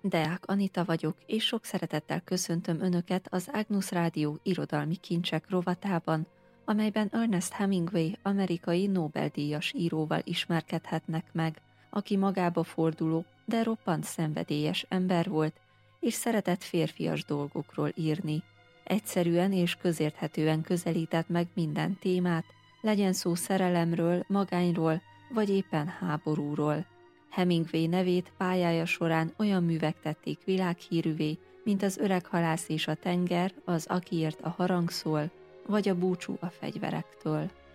Deák Anita vagyok, és sok szeretettel köszöntöm Önöket az Ágnusz Rádió irodalmi kincsek rovatában, amelyben Ernest Hemingway amerikai Nobel-díjas íróval ismerkedhetnek meg, aki magába forduló, de roppant szenvedélyes ember volt, és szeretett férfias dolgokról írni. Egyszerűen és közérthetően közelített meg minden témát, legyen szó szerelemről, magányról, vagy éppen háborúról. Hemingway nevét pályája során olyan művek tették világhírűvé, mint az Öreg halász és a tenger, az Akiért a harang szól, vagy a Búcsú a fegyverektől.